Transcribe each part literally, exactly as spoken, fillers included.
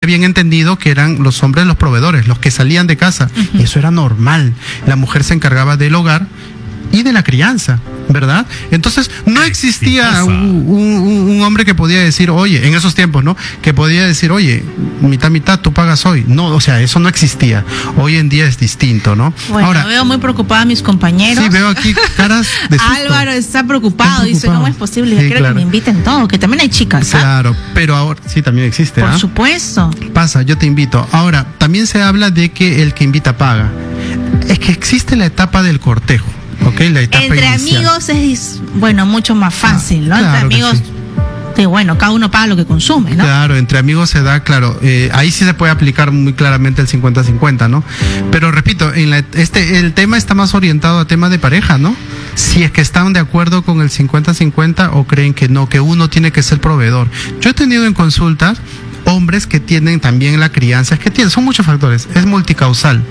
bien entendido que eran los hombres los proveedores, los que salían de casa. Uh-huh. Y eso era normal. La mujer se encargaba del hogar y de la crianza, ¿verdad? Entonces no existía un, un, un hombre que podía decir, oye, en esos tiempos, ¿no? Que podía decir, oye, mitad, mitad, tú pagas hoy. No, o sea, eso no existía. Hoy en día es distinto, ¿no? Bueno, ahora veo muy preocupada a mis compañeros. Sí, veo aquí caras de susto. Álvaro está preocupado, dice, ¿cómo es posible? Yo sí, quiero claro. que me inviten todo, que también hay chicas, ¿sabes? Claro, pero ahora sí también existe, Por ¿ah? supuesto. Pasa, yo te invito. Ahora, también se habla de que el que invita paga. Es que existe la etapa del cortejo. Okay, la etapa Entre inicial. amigos es, bueno, mucho más fácil, ¿no? Ah, claro entre amigos, sí. que bueno, cada uno paga lo que consume, ¿no? Claro, entre amigos se da, claro, eh, ahí sí se puede aplicar muy claramente el cincuenta cincuenta, ¿no? Pero repito, en la, este, el tema está más orientado a tema de pareja, ¿no? Si es que están de acuerdo con el cincuenta cincuenta o creen que no, que uno tiene que ser proveedor. Yo he tenido en consultas hombres que tienen también la crianza, es que tienen, son muchos factores, es multicausal.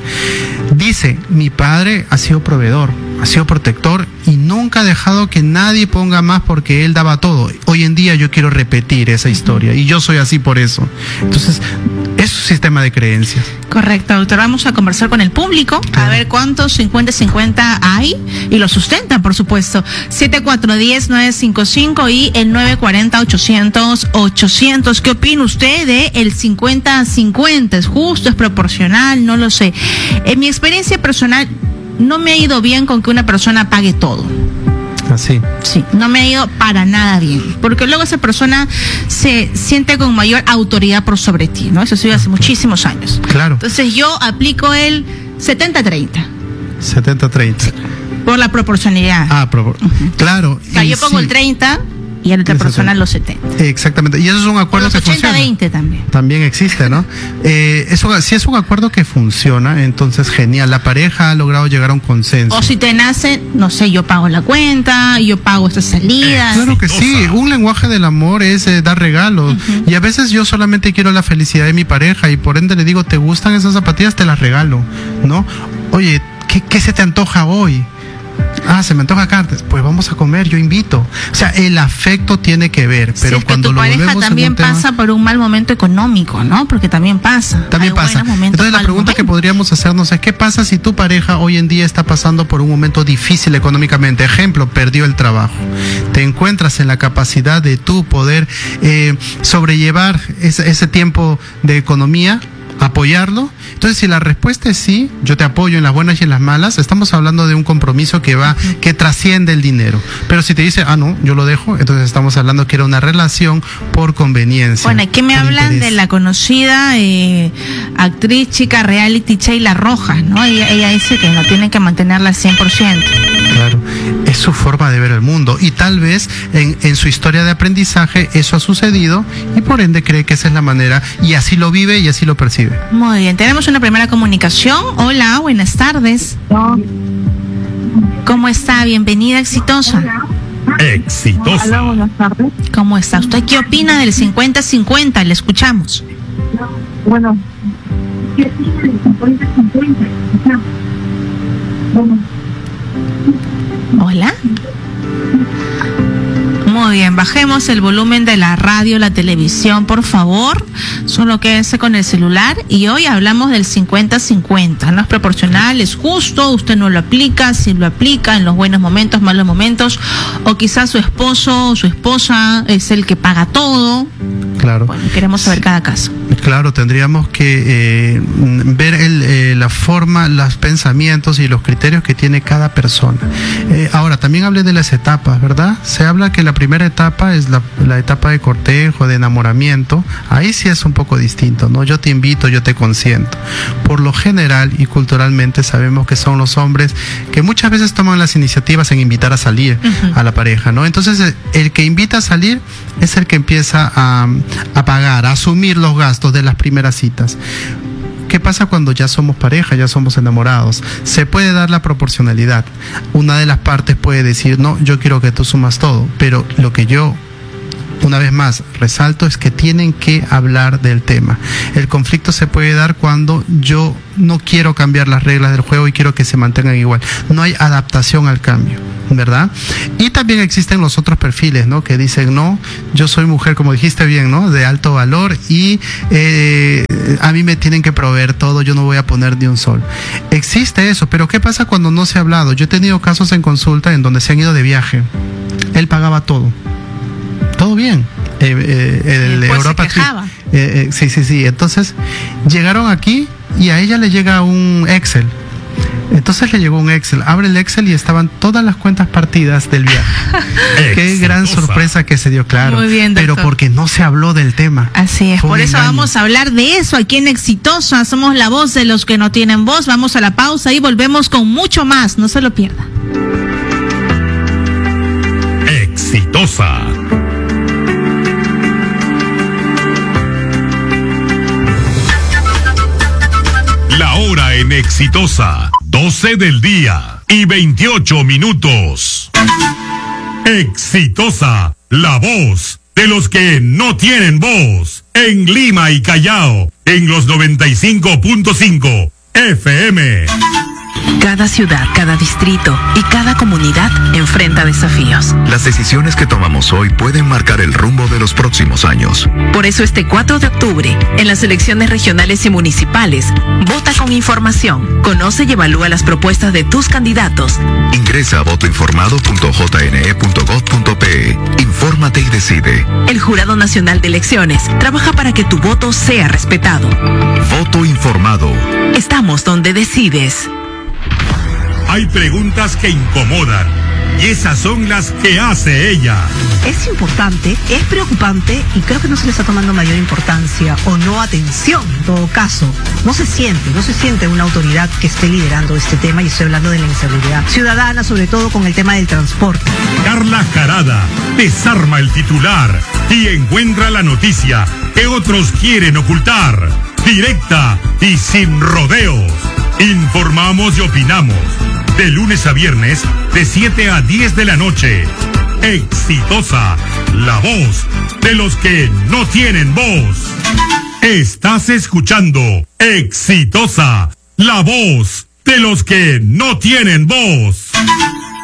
Dice, mi padre ha sido proveedor, ha sido protector y nunca ha dejado que nadie ponga más porque él daba todo. Hoy en día yo quiero repetir esa historia y yo soy así por eso. Entonces, es un sistema de creencias. Correcto, doctor. Vamos a conversar con el público, claro. A ver cuántos cincuenta cincuenta hay y lo sustentan, por supuesto. siete cuatro uno cero nueve cinco cinco y el nueve cuatro cero ochocientos ochocientos. ¿Qué opina usted de el cincuenta cincuenta? ¿Es justo? ¿Es proporcional? No lo sé. En mi experiencia personal, no me ha ido bien con que una persona pague todo. Así. Sí, no me ha ido para nada bien, porque luego esa persona se siente con mayor autoridad por sobre ti, ¿no? Eso sí hace muchísimos años. Claro. Entonces yo aplico el setenta treinta. setenta treinta. Sí, por la proporcionalidad. Ah, pro- uh-huh. Claro. O sea, yo pongo sí. el treinta y a la otra persona los setenta. Exactamente. Y eso es un acuerdo que funciona. ochenta veinte también. También existe, ¿no? eh, eso, si es un acuerdo que funciona, entonces genial. La pareja ha logrado llegar a un consenso. O si te nace, no sé, yo pago la cuenta, yo pago estas salidas. Claro que sí. Un lenguaje del amor es eh, dar regalos. Uh-huh. Y a veces yo solamente quiero la felicidad de mi pareja y por ende le digo, ¿te gustan esas zapatillas? Te las regalo, ¿no? Oye, ¿qué, qué se te antoja hoy? Ah, se me antoja cartas, pues vamos a comer, yo invito. O sea, el afecto tiene que ver, pero sí, es cuando que tu lo pareja también tema, pasa por un mal momento económico, ¿no? Porque también pasa. También Hay pasa. Momentos, Entonces la pregunta momento. que podríamos hacernos es, ¿qué pasa si tu pareja hoy en día está pasando por un momento difícil económicamente? Ejemplo, perdió el trabajo. Te encuentras en la capacidad de tú poder eh, sobrellevar ese, ese tiempo de economía, apoyarlo. Entonces, si la respuesta es sí, yo te apoyo en las buenas y en las malas, estamos hablando de un compromiso que va, que trasciende el dinero. Pero si te dice, ah, no, yo lo dejo, entonces estamos hablando que era una relación por conveniencia. Bueno, ¿qué me hablan interés? De la conocida eh, actriz chica reality Sheila Rojas, ¿no? Ella, ella dice que no tienen que mantenerla al cien por ciento. Claro, es su forma de ver el mundo y tal vez en, en su historia de aprendizaje eso ha sucedido y por ende cree que esa es la manera y así lo vive y así lo percibe. Muy bien, tenemos una primera comunicación. Hola, buenas tardes. ¿Cómo está? Bienvenida, exitosa. Exitosa. Hola, buenas tardes. ¿Cómo está? ¿Usted qué opina del cincuenta cincuenta? Le escuchamos. Bueno, ¿qué opina del cincuenta cincuenta? Bueno. Hola. Muy bien, bajemos el volumen de la radio, la televisión, por favor. Solo quédese con el celular. Y hoy hablamos del cincuenta cincuenta. No es proporcional, es justo, usted no lo aplica, si lo aplica en los buenos momentos, malos momentos. O quizás su esposo o su esposa es el que paga todo. Claro. Bueno, queremos saber cada caso. Claro, tendríamos que eh, ver el, eh, la forma, los pensamientos y los criterios que tiene cada persona. Eh, ahora, también hablé de las etapas, ¿verdad? Se habla que la primera etapa es la, la etapa de cortejo, de enamoramiento. Ahí sí es un poco distinto, ¿no? Yo te invito, yo te consiento. Por lo general y culturalmente sabemos que son los hombres que muchas veces toman las iniciativas en invitar a salir uh-huh. a la pareja, ¿no? Entonces, el que invita a salir es el que empieza a, a pagar, a asumir los gastos de las primeras citas. ¿Qué pasa cuando ya somos pareja, ya somos enamorados? Se puede dar la proporcionalidad. Una de las partes puede decir, no, yo quiero que tú sumas todo, pero lo que yo, una vez más, resalto es que tienen que hablar del tema. El conflicto se puede dar cuando yo no quiero cambiar las reglas del juego y quiero que se mantengan igual. No hay adaptación al cambio, ¿verdad? Y también existen los otros perfiles, ¿no? Que dicen, no, yo soy mujer, como dijiste bien, ¿no? De alto valor y eh, eh, a mí me tienen que proveer todo, yo no voy a poner ni un sol. Existe eso, pero ¿qué pasa cuando no se ha hablado? Yo he tenido casos en consulta en donde se han ido de viaje. Él pagaba todo. Todo bien. Eh, eh, el Europa se quejaba. Eh, eh, sí, sí, sí. Entonces, llegaron aquí y a ella le llega un Excel. Entonces le llegó un Excel, abre el Excel y estaban todas las cuentas partidas del viaje. Qué gran sorpresa que se dio, claro. Muy bien, doctor. Pero porque no se habló del tema. Así es, Fue por un eso engaño. vamos a hablar de eso aquí en Exitosa. Somos la voz de los que no tienen voz. Vamos a la pausa y volvemos con mucho más. No se lo pierda. Exitosa. La hora en Exitosa, doce del día y veintiocho minutos. Exitosa, la voz de los que no tienen voz. En Lima y Callao, en los noventa y cinco punto cinco F M. Cada ciudad, cada distrito y cada comunidad enfrenta desafíos. Las decisiones que tomamos hoy pueden marcar el rumbo de los próximos años. Por eso este cuatro de octubre, en las elecciones regionales y municipales, vota con información, conoce y evalúa las propuestas de tus candidatos. Ingresa a voto informado punto j n e punto gov punto p e. Infórmate y decide. El Jurado Nacional de Elecciones trabaja para que tu voto sea respetado. Voto informado. Estamos donde decides. Hay preguntas que incomodan y esas son las que hace ella. Es importante, es preocupante y creo que no se le está tomando mayor importancia o no atención en todo caso. No se siente, no se siente una autoridad que esté liderando este tema y estoy hablando de la inseguridad ciudadana, sobre todo con el tema del transporte. Carla Jarada desarma el titular y encuentra la noticia que otros quieren ocultar. Directa y sin rodeos. Informamos y opinamos. De lunes a viernes, de siete a diez de la noche. Exitosa, la voz de los que no tienen voz. Estás escuchando Exitosa, la voz de los que no tienen voz.